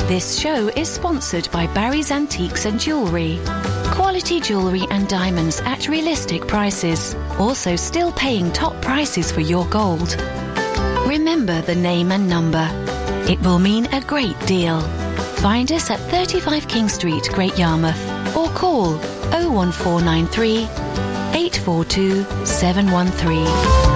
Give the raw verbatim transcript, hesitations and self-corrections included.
This show is sponsored by Barry's Antiques and Jewellery. Quality jewellery and diamonds at realistic prices. Also still paying top prices for your gold. Remember the name and number. It will mean a great deal. Find us at thirty-five King Street, Great Yarmouth, or call oh one four nine three, eight four two, seven one three.